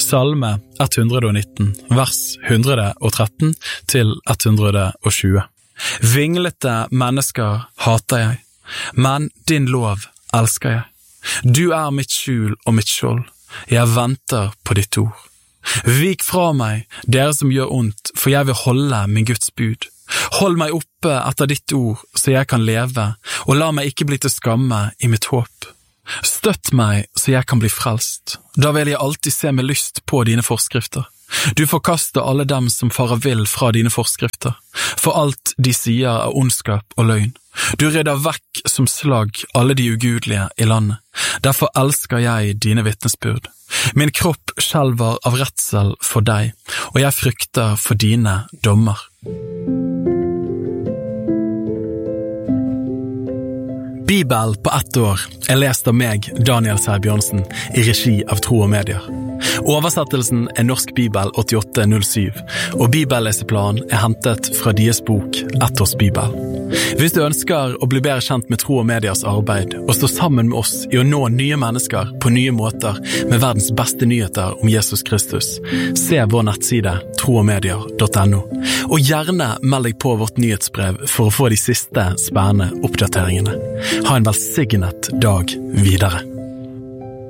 Salme 119, vers 113 til 120. Vinglete mennesker hater jeg, men din lov elsker jeg. Du mitt skjul og mitt skjold, jeg venter på ditt ord. Vik fra meg, dere som gjør ondt, for jeg vil holde min Guds bud. Hold meg oppe etter ditt ord, så jeg kan leve, og la meg ikke bli til skamme i mitt håp. Støtt meg, så jeg kan bli frelst. Da vil jeg alltid se med lyst på dine forskrifter. Du forkaster alle dem som farer vill fra dine forskrifter, for alt de sier ondskap og løgn. Du rydder vekk som slag alle de ugudelige i landet. Derfor elsker jeg dine vitnesbyrd. Min kropp skjelver av redsel for deg, og jeg frykter for dine dommer. Bibel på 1 år lest av meg, Daniel Sæbjørnsen, i regi av Tro og Medier. Oversettelsen Norsk Bibel 8807, og bibelleseplanen hentet fra deres bok 1 års Bibel. Hvis du ønsker å bli bedre kjent med Tro og Mediers arbeid, og stå sammen med oss i å nå nye mennesker på nye måter med verdens beste nyheter om Jesus Kristus, se vår nettside troogmedier.no, og gjerne meld deg på vårt nyhetsbrev for å få de siste spennende oppdateringene. Ha en velsignet dag videre.